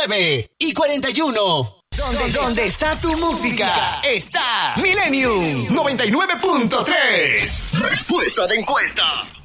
9:41. ¿Dónde está tu música? Está Millennium 99.3. Respuesta de encuesta.